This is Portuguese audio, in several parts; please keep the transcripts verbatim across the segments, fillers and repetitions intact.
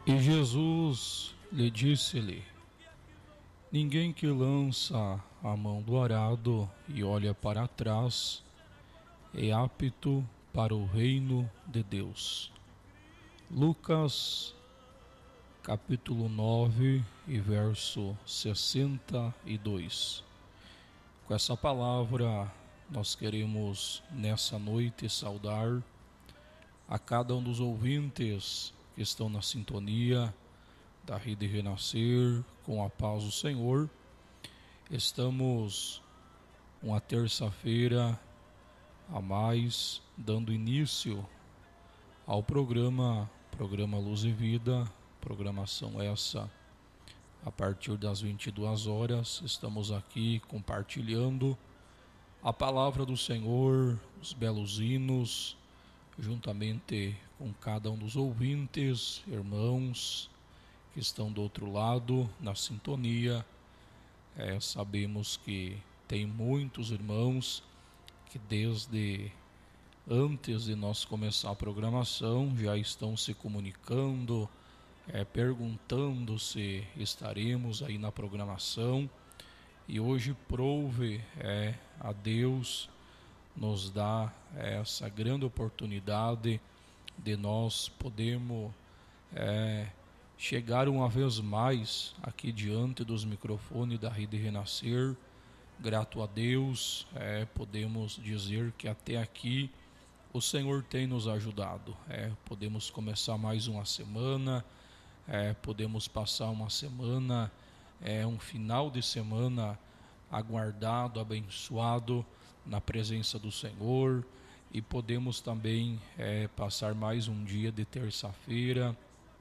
E Jesus lhe disse-lhe: ninguém que lança a mão do arado e olha para trás é apto para o reino de Deus. Lucas capítulo nove e verso sessenta e dois. Com essa palavra nós queremos nessa noite saudar a cada um dos ouvintes que estão na sintonia da Rede Renascer, com a paz do Senhor. Estamos uma terça-feira a mais, dando início ao programa, programa Luz e Vida, programação essa, a partir das vinte e duas horas, estamos aqui compartilhando a palavra do Senhor, os belos hinos, juntamente com cada um dos ouvintes, irmãos que estão do outro lado, na sintonia. É, sabemos que tem muitos irmãos que desde antes de nós começar a programação já estão se comunicando, é, perguntando se estaremos aí na programação. E hoje prove é, a Deus nos dá essa grande oportunidade de nós podermos é, chegar uma vez mais aqui diante dos microfones da Rede Renascer. Grato a Deus, é, podemos dizer que até aqui o Senhor tem nos ajudado. É, podemos começar mais uma semana, é, podemos passar uma semana, é, um final de semana aguardado, abençoado na presença do Senhor, e podemos também é, passar mais um dia de terça-feira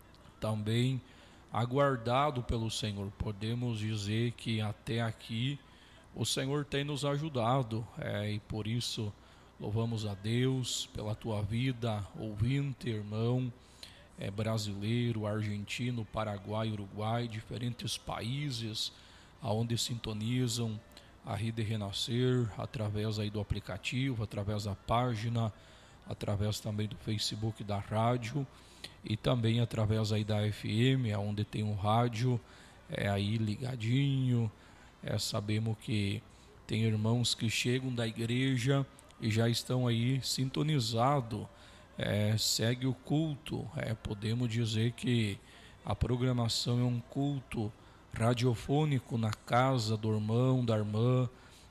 também aguardado pelo Senhor. Podemos dizer que até aqui o Senhor tem nos ajudado, é, e por isso louvamos a Deus pela tua vida, ouvinte, irmão, é, brasileiro, argentino, Paraguai, Uruguai, diferentes países aonde sintonizam a Rede Renascer através aí do aplicativo, através da página, através também do Facebook da rádio e também através aí da F M, onde tem um rádio é, aí ligadinho. É, sabemos que tem irmãos que chegam da igreja e já estão aí sintonizados, é, segue o culto. É, podemos dizer que a programação é um culto radiofônico na casa do irmão, da irmã,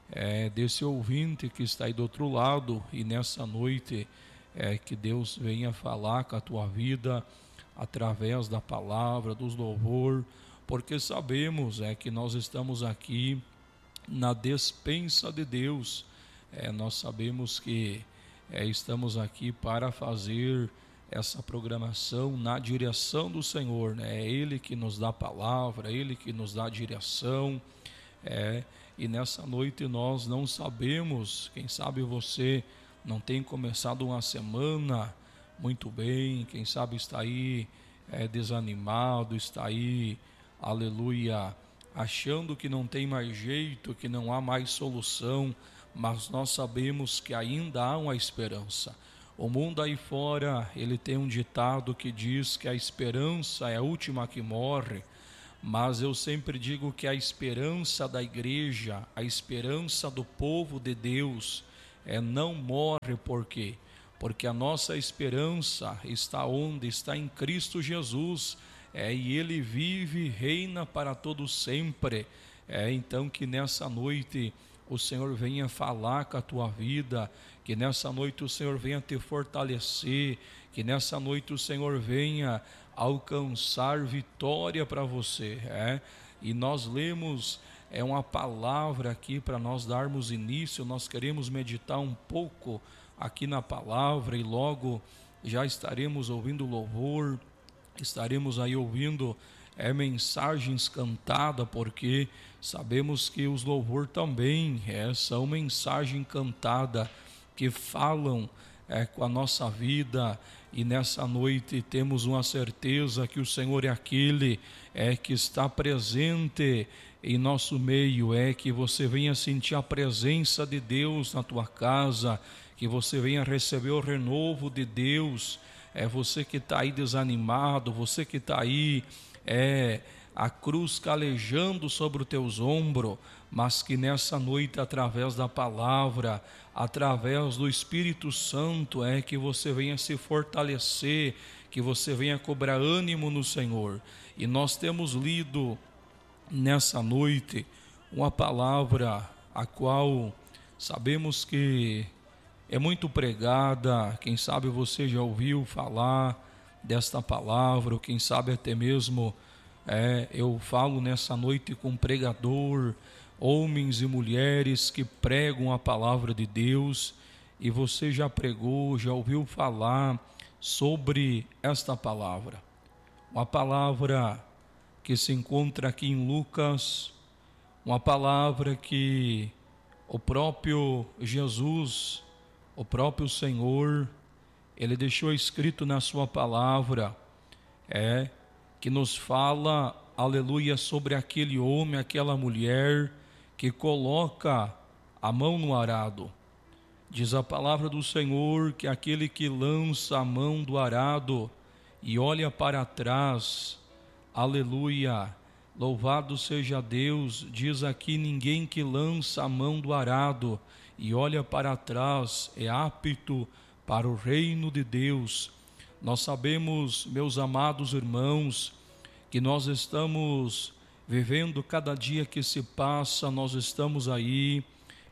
é, desse ouvinte que está aí do outro lado. E nessa noite é, que Deus venha falar com a tua vida através da palavra, dos louvor, porque sabemos é, que nós estamos aqui na despensa de Deus. É, nós sabemos que é, estamos aqui para fazer essa programação na direção do Senhor, né? É Ele que nos dá a palavra, é Ele que nos dá a direção, é, e nessa noite nós não sabemos, quem sabe você não tem começado uma semana muito bem, quem sabe está aí é, desanimado, está aí, aleluia, achando que não tem mais jeito, que não há mais solução, mas nós sabemos que ainda há uma esperança. O mundo aí fora, ele tem um ditado que diz que a esperança é a última que morre, mas eu sempre digo que a esperança da igreja, a esperança do povo de Deus, é, não morre. Por quê? Porque a nossa esperança está onde? Está em Cristo Jesus, é, e Ele vive e reina para todo sempre. É, então que nessa noite o Senhor venha falar com a tua vida, que nessa noite o Senhor venha te fortalecer, que nessa noite o Senhor venha alcançar vitória para você. É? E nós lemos é, uma palavra aqui para nós darmos início. Nós queremos meditar um pouco aqui na palavra e logo já estaremos ouvindo louvor, estaremos aí ouvindo é, mensagens cantadas, porque sabemos que os louvor também é, são mensagem cantada que falam é, com a nossa vida. E nessa noite temos uma certeza que o Senhor é aquele é, que está presente em nosso meio, é que você venha sentir a presença de Deus na tua casa, que você venha receber o renovo de Deus, é você que está aí desanimado, você que está aí, é, a cruz calejando sobre os teus ombros, mas que nessa noite, através da palavra, através do Espírito Santo, é que você venha se fortalecer, que você venha cobrar ânimo no Senhor. E nós temos lido nessa noite uma palavra a qual sabemos que é muito pregada. Quem sabe você já ouviu falar desta palavra, ou quem sabe até mesmo é, eu falo nessa noite com um pregador, homens e mulheres que pregam a palavra de Deus, e você já pregou, já ouviu falar sobre esta palavra. Uma palavra que se encontra aqui em Lucas, uma palavra que o próprio Jesus, o próprio Senhor, Ele deixou escrito na sua palavra, é, que nos fala, aleluia, sobre aquele homem, aquela mulher que coloca a mão no arado. Diz a palavra do Senhor que aquele que lança a mão do arado e olha para trás, aleluia, louvado seja Deus, diz aqui, ninguém que lança a mão do arado e olha para trás é apto para o reino de Deus. Nós sabemos, meus amados irmãos, que nós estamos vivendo cada dia que se passa, nós estamos aí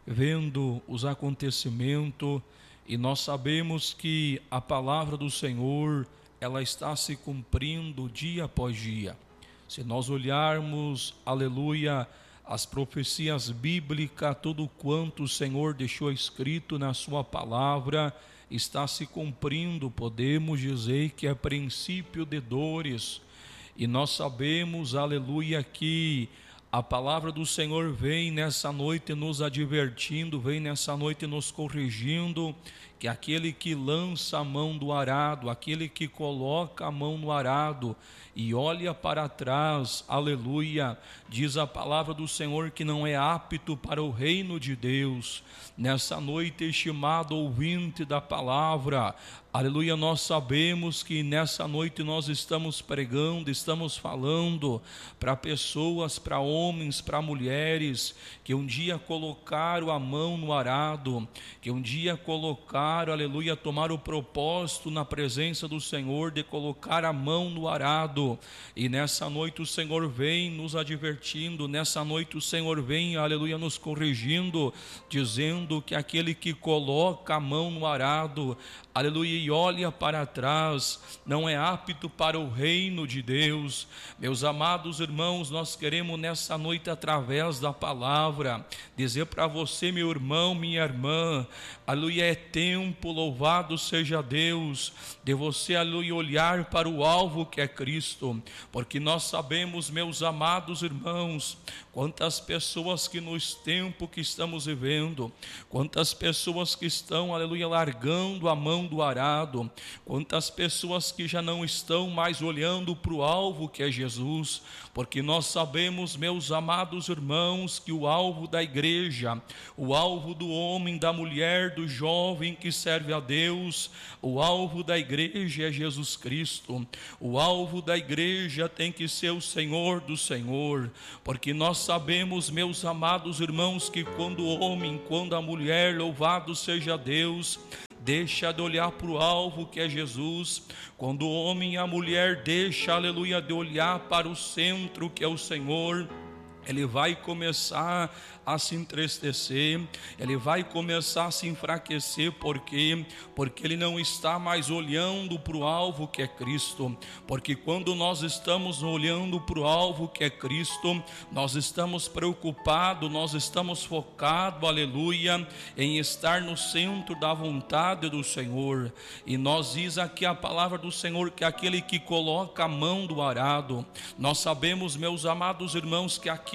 vendo os acontecimentos, e nós sabemos que a palavra do Senhor, ela está se cumprindo dia após dia. Se nós olharmos, aleluia, as profecias bíblicas, tudo quanto o Senhor deixou escrito na sua palavra, está se cumprindo. Podemos dizer que é princípio de dores, e nós sabemos, aleluia, que a palavra do Senhor vem nessa noite nos advertindo, vem nessa noite nos corrigindo, que aquele que lança a mão do arado, aquele que coloca a mão no arado e olha para trás, aleluia, diz a palavra do Senhor que não é apto para o reino de Deus. Nessa noite, estimado ouvinte da palavra, aleluia, nós sabemos que nessa noite nós estamos pregando, estamos falando para pessoas, para homens, para mulheres, que um dia colocaram a mão no arado, que um dia colocaram, aleluia, tomaram o propósito na presença do Senhor de colocar a mão no arado, e nessa noite o Senhor vem nos advertindo, nessa noite o Senhor vem, aleluia, nos corrigindo, dizendo que aquele que coloca a mão no arado, aleluia, e olha para trás, não é apto para o reino de Deus. Meus amados irmãos, nós queremos nessa noite, através da palavra, dizer para você, meu irmão, minha irmã, aleluia, é tempo, louvado seja Deus, de você, aleluia, olhar para o alvo que é Cristo, porque nós sabemos, meus amados irmãos, quantas pessoas que nos tempos que estamos vivendo, quantas pessoas que estão, aleluia, largando a mão do arado, quantas pessoas que já não estão mais olhando para o alvo que é Jesus, porque nós sabemos, meus amados irmãos, que o alvo da igreja, o alvo do homem, da mulher, do jovem que serve a Deus, o alvo da igreja é Jesus Cristo. O alvo da igreja tem que ser o Senhor do Senhor, porque nós sabemos, meus amados irmãos, que quando o homem, quando a mulher, louvado seja Deus, deixa de olhar para o alvo que é Jesus, quando o homem e a mulher deixa, aleluia, de olhar para o centro que é o Senhor, ele vai começar a se entristecer, ele vai começar a se enfraquecer. Por quê? Porque ele não está mais olhando para o alvo que é Cristo, porque quando nós estamos olhando para o alvo que é Cristo, nós estamos preocupados, nós estamos focados, aleluia, em estar no centro da vontade do Senhor. E nós diz aqui a palavra do Senhor que aquele que coloca a mão do arado, nós sabemos, meus amados irmãos, que aquele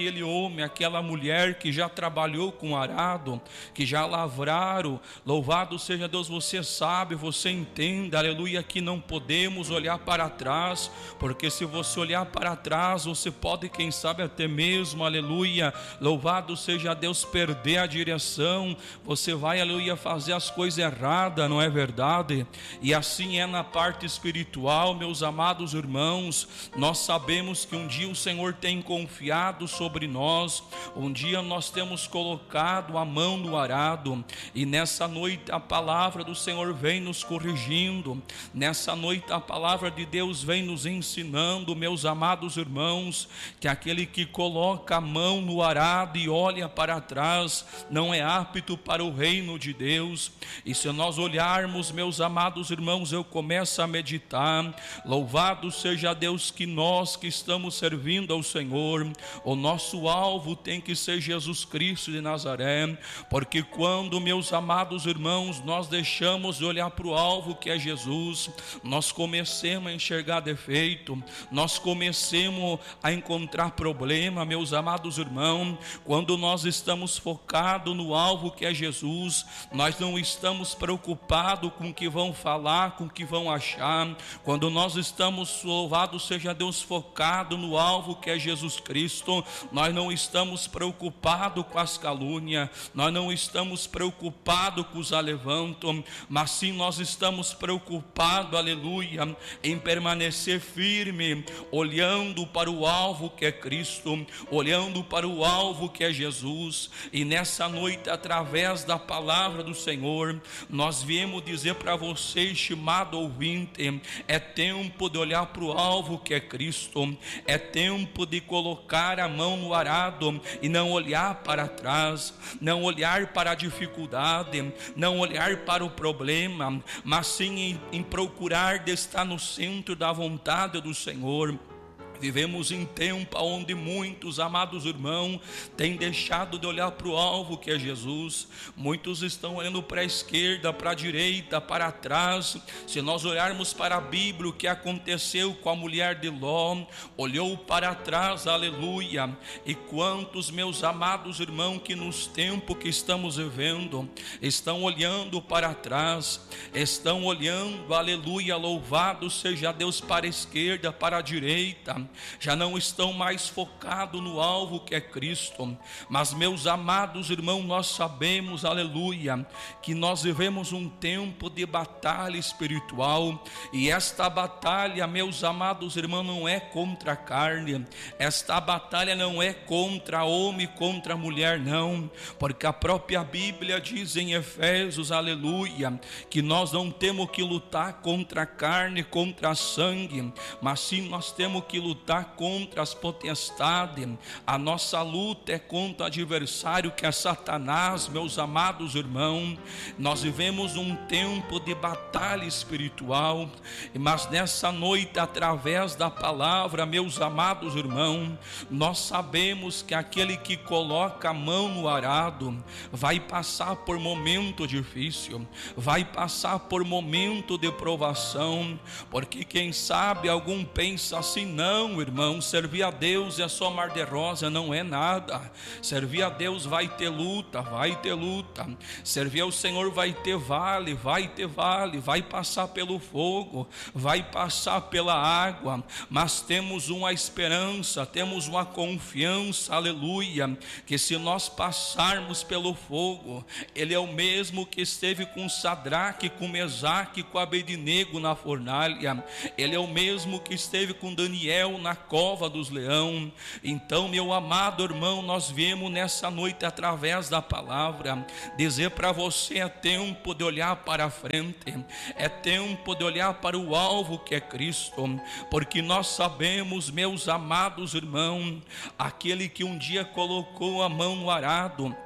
aquele homem, aquela mulher que já trabalhou com arado, que já lavraram. Louvado seja Deus, você sabe, você entende, aleluia, que não podemos olhar para trás, porque se você olhar para trás, você pode, quem sabe, até mesmo, aleluia, louvado seja Deus, perder a direção. Você vai, aleluia, fazer as coisas erradas, não é verdade? E assim é na parte espiritual, meus amados irmãos. Nós sabemos que um dia o Senhor tem confiado sobre nós, um dia nós temos colocado a mão no arado, e nessa noite a palavra do Senhor vem nos corrigindo, nessa noite a palavra de Deus vem nos ensinando, meus amados irmãos, que aquele que coloca a mão no arado e olha para trás não é apto para o reino de Deus. E se nós olharmos, meus amados irmãos, eu começo a meditar, louvado seja Deus, que nós que estamos servindo ao Senhor, o nosso alvo tem que ser Jesus Cristo de Nazaré, porque quando, meus amados irmãos, nós deixamos de olhar para o alvo que é Jesus, nós comecemos a enxergar defeito, nós comecemos a encontrar problema, meus amados irmãos. Quando nós estamos focados no alvo que é Jesus, nós não estamos preocupados com o que vão falar, com o que vão achar. Quando nós estamos, louvado seja Deus, focado no alvo que é Jesus Cristo, nós não estamos preocupados com as calúnias, nós não estamos preocupados com os alevantos, mas sim nós estamos preocupados, aleluia, em permanecer firme, olhando para o alvo que é Cristo, olhando para o alvo que é Jesus. E nessa noite, através da palavra do Senhor, nós viemos dizer para você, estimado ouvinte, é tempo de olhar para o alvo que é Cristo, é tempo de colocar a mão no arado e não olhar para trás, não olhar para a dificuldade, não olhar para o problema, mas sim em, em procurar de estar no centro da vontade do Senhor. Vivemos em tempo onde muitos, amados irmãos, têm deixado de olhar para o alvo que é Jesus. Muitos estão olhando para a esquerda, para a direita, para trás. Se nós olharmos para a Bíblia, o que aconteceu com a mulher de Ló, olhou para trás, aleluia. E quantos, meus amados irmãos, que nos tempos que estamos vivendo, estão olhando para trás, estão olhando, aleluia, louvado seja Deus, para a esquerda, para a direita, já não estão mais focados no alvo que é Cristo. Mas, meus amados irmãos, nós sabemos, aleluia, que nós vivemos um tempo de batalha espiritual, e esta batalha, meus amados irmãos, não é contra a carne, esta batalha não é contra homem, contra mulher, não, porque a própria Bíblia diz em Efésios, aleluia, que nós não temos que lutar contra a carne, contra a sangue, mas sim nós temos que lutar contra as potestades. A nossa luta é contra o adversário que é Satanás, meus amados irmãos. Nós vivemos um tempo de batalha espiritual, mas nessa noite, através da palavra, meus amados irmãos, nós sabemos que aquele que coloca a mão no arado vai passar por momento difícil, vai passar por momento de provação, porque quem sabe algum pensa assim: não, irmão, servir a Deus é só mar de rosa, não é nada. Servir a Deus vai ter luta, vai ter luta. Servir ao Senhor vai ter vale, vai ter vale, vai passar pelo fogo, vai passar pela água, mas temos uma esperança, temos uma confiança, aleluia, que se nós passarmos pelo fogo, Ele é o mesmo que esteve com Sadraque, com Mesaque, com Abednego na fornalha. Ele é o mesmo que esteve com Daniel na cova dos leões. Então, meu amado irmão, nós viemos nessa noite, através da palavra, dizer para você: é tempo de olhar para a frente, é tempo de olhar para o alvo que é Cristo, porque nós sabemos, meus amados irmãos, aquele que um dia colocou a mão no arado,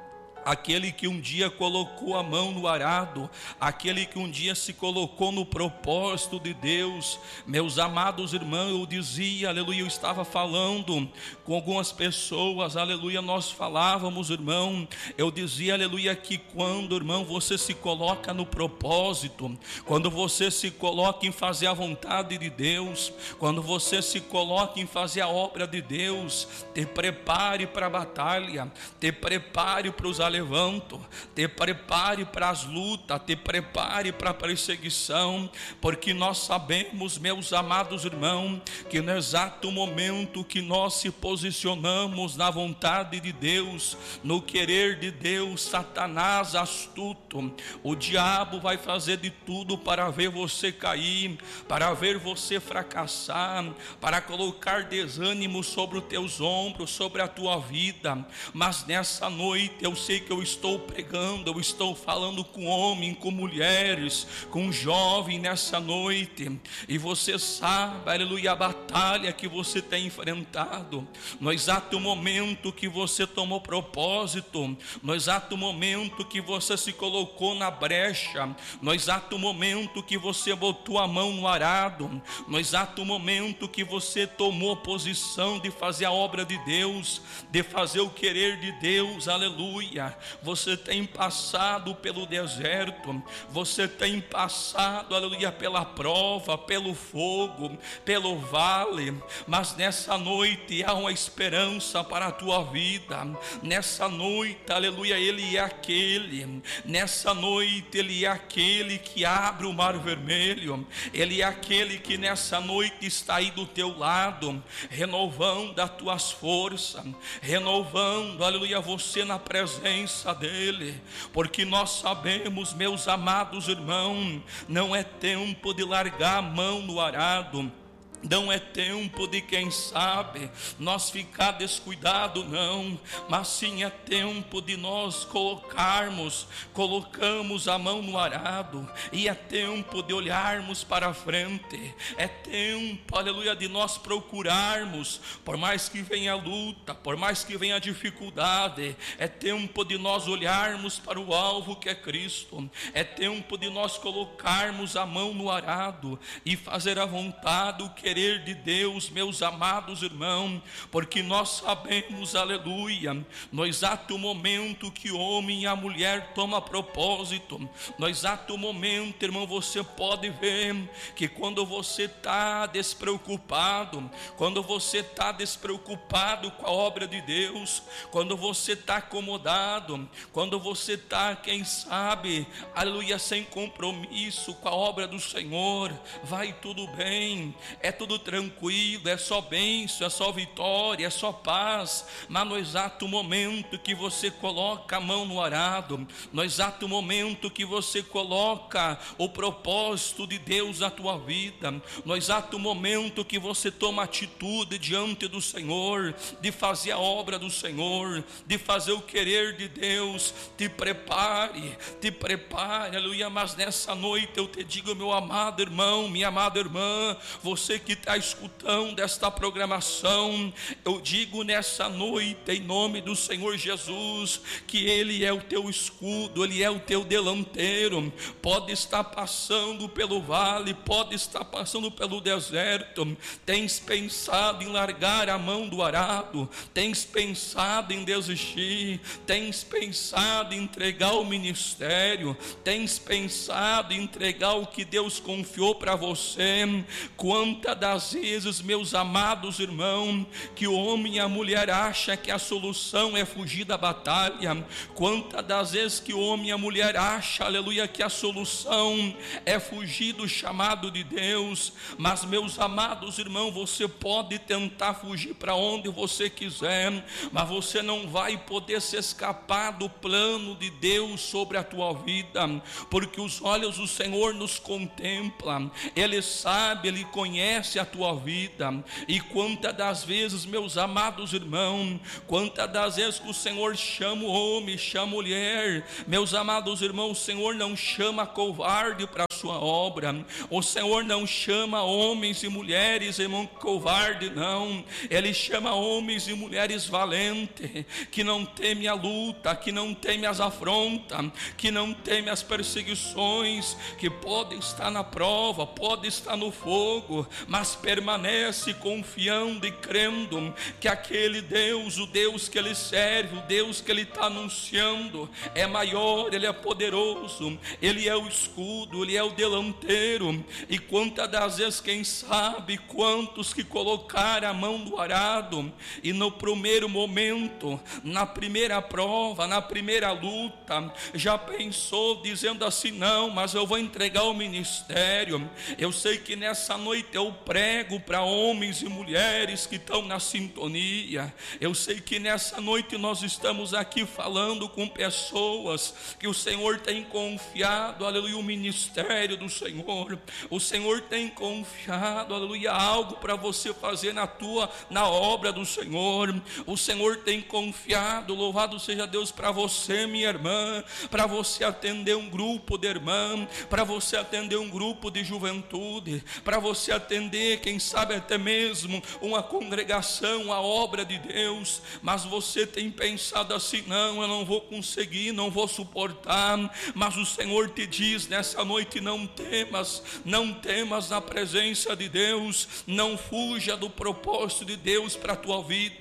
aquele que um dia colocou a mão no arado, aquele que um dia se colocou no propósito de Deus. Meus amados irmãos, eu dizia, aleluia, eu estava falando com algumas pessoas, aleluia, nós falávamos, irmão, eu dizia, aleluia, que quando, irmão, você se coloca no propósito, quando você se coloca em fazer a vontade de Deus, quando você se coloca em fazer a obra de Deus, te prepare para a batalha, te prepare para os levanto, te prepare para as lutas, te prepare para a perseguição, porque nós sabemos, meus amados irmãos, que no exato momento que nós se posicionamos na vontade de Deus, no querer de Deus, Satanás astuto, o diabo vai fazer de tudo para ver você cair, para ver você fracassar, para colocar desânimo sobre os teus ombros, sobre a tua vida. Mas nessa noite eu sei que eu estou pregando, eu estou falando com homens, com mulheres, com jovens nessa noite, e você sabe, aleluia, a batalha que você tem enfrentado, no exato momento que você tomou propósito, no exato momento que você se colocou na brecha, no exato momento que você botou a mão no arado, no exato momento que você tomou posição de fazer a obra de Deus, de fazer o querer de Deus, aleluia. Você tem passado pelo deserto, você tem passado, aleluia, pela prova, pelo fogo, pelo vale, mas nessa noite há uma esperança para a tua vida. Nessa noite, aleluia, Ele é aquele, nessa noite Ele é aquele que abre o mar vermelho, Ele é aquele que nessa noite está aí do teu lado, renovando as tuas forças, renovando, aleluia, você na presença dele, porque nós sabemos, meus amados irmãos, não é tempo de largar a mão no arado, não é tempo de, quem sabe, nós ficar descuidado, não, mas sim é tempo de nós colocarmos, colocamos a mão no arado, e é tempo de olharmos para a frente, é tempo, aleluia, de nós procurarmos, por mais que venha a luta, por mais que venha a dificuldade, é tempo de nós olharmos para o alvo que é Cristo, é tempo de nós colocarmos a mão no arado e fazer a vontade, o querer de Deus, meus amados irmãos, porque nós sabemos, aleluia, no exato momento que o homem e a mulher tomam propósito, no exato momento, irmão, você pode ver que quando você está despreocupado, quando você está despreocupado com a obra de Deus, quando você está acomodado, quando você está, quem sabe, aleluia, sem compromisso com a obra do Senhor, vai tudo bem, é tudo tranquilo, é só bênção, é só vitória, é só paz, mas no exato momento que você coloca a mão no arado, no exato momento que você coloca o propósito de Deus na tua vida, no exato momento que você toma atitude diante do Senhor, de fazer a obra do Senhor, de fazer o querer de Deus, te prepare, te prepare, aleluia. Mas nessa noite eu te digo, meu amado irmão, minha amada irmã, você que está escutando esta programação, eu digo nessa noite, em nome do Senhor Jesus, que Ele é o teu escudo, Ele é o teu delanteiro. Pode estar passando pelo vale, pode estar passando pelo deserto, tens pensado em largar a mão do arado, tens pensado em desistir, tens pensado em entregar o ministério, tens pensado em entregar o que Deus confiou para você. Quantas das vezes, meus amados irmãos, que o homem e a mulher acham que a solução é fugir da batalha, quantas das vezes que o homem e a mulher acham, aleluia, que a solução é fugir do chamado de Deus. Mas, meus amados irmãos, você pode tentar fugir para onde você quiser, mas você não vai poder se escapar do plano de Deus sobre a tua vida, porque os olhos do Senhor nos contemplam, Ele sabe, Ele conhece conhece a tua vida. E quantas das vezes, meus amados irmãos, quantas das vezes que o Senhor chama o homem, chama a mulher, meus amados irmãos, o Senhor não chama covarde para a sua obra. O Senhor não chama homens e mulheres, irmão, covarde, não. Ele chama homens e mulheres valentes, que não temem a luta, que não temem as afrontas, que não temem as perseguições, que podem estar na prova, podem estar no fogo, mas permanece confiando e crendo que aquele Deus, o Deus que ele serve, o Deus que ele está anunciando, é maior, ele é poderoso, ele é o escudo, ele é o delanteiro. E quantas das vezes, quem sabe, quantos que colocaram a mão no arado e no primeiro momento, na primeira prova, na primeira luta, já pensou dizendo assim: não, mas eu vou entregar o ministério. Eu sei que nessa noite eu prego para homens e mulheres que estão na sintonia. Eu sei que nessa noite nós estamos aqui falando com pessoas que o Senhor tem confiado, aleluia, o ministério do Senhor. O Senhor tem confiado, aleluia, algo para você fazer na tua, na obra do Senhor. O Senhor tem confiado, louvado seja Deus, para você, minha irmã, para você atender um grupo de irmã, para você atender um grupo de juventude, para você atender, quem sabe até mesmo uma congregação, a obra de Deus. Mas você tem pensado assim: não, eu não vou conseguir, não vou suportar. Mas o Senhor te diz nessa noite: não temas, não temas na presença de Deus, não fuja do propósito de Deus para a tua vida.